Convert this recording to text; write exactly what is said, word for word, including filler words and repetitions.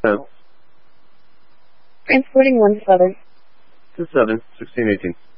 Hello. Transporting one seven. Two seven, sixteen eighteen.